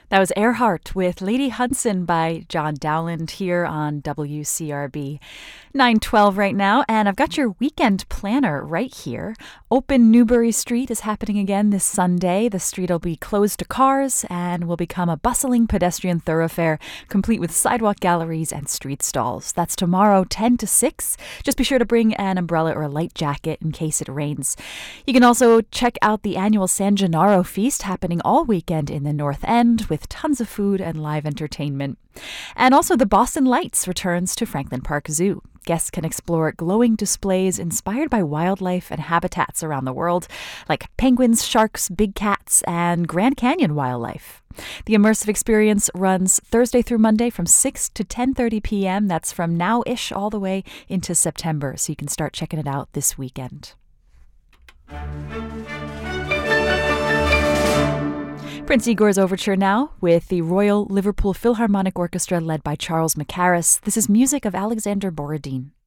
That was Earhart with Lady Hudson by John Dowland here on WCRB. 9:12 right now, and I've got your weekend planner right here. Open Newbury Street is happening again this Sunday. The street will be closed to cars and will become a bustling pedestrian thoroughfare, complete with sidewalk galleries and street stalls. That's tomorrow, 10 to 6. Just be sure to bring an umbrella or a light jacket in case it rains. You can also check out the annual San Gennaro Feast happening all weekend in the North End with tons of food and live entertainment. And also the Boston Lights returns to Franklin Park Zoo. Guests can explore glowing displays inspired by wildlife and habitats around the world, like penguins, sharks, big cats, and Grand Canyon wildlife. The immersive experience runs Thursday through Monday from 6 to 10:30 p.m. That's from now-ish all the way into September, so you can start checking it out this weekend. Prince Igor's Overture now with the Royal Liverpool Philharmonic Orchestra led by Charles Mackerras. This is music of Alexander Borodin.